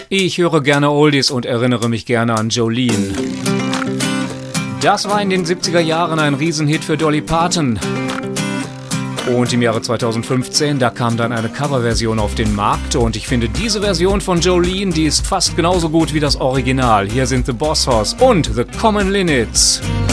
Ich höre gerne Oldies und erinnere mich gerne an Jolene. Das war in den 70er Jahren ein Riesenhit für Dolly Parton. Und im Jahre 2015, da kam dann eine Coverversion auf den Markt und ich finde diese Version von Jolene, die ist fast genauso gut wie das Original. Hier sind The Boss Hoss und The Common Linnets.